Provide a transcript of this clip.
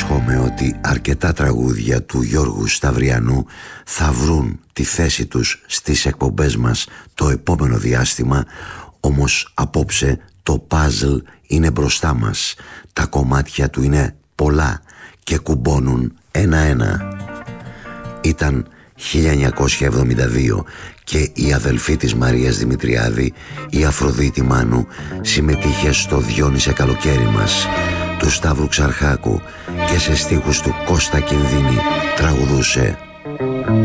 υπόσχομαι ότι αρκετά τραγούδια του Γιώργου Σταυριανού θα βρουν τη θέση τους στις εκπομπές μας το επόμενο διάστημα, όμως απόψε το παζλ είναι μπροστά μας. Τα κομμάτια του είναι πολλά και κουμπώνουν ένα-ένα. Ήταν 1972 και η αδελφή της Μαρίας Δημητριάδη, η Αφροδίτη Μάνου, συμμετείχε στο «Διόνυσε καλοκαίρι μας» του Σταύρου Ξαρχάκου και σε στίχους του Κώστα Κινδύνη τραγουδούσε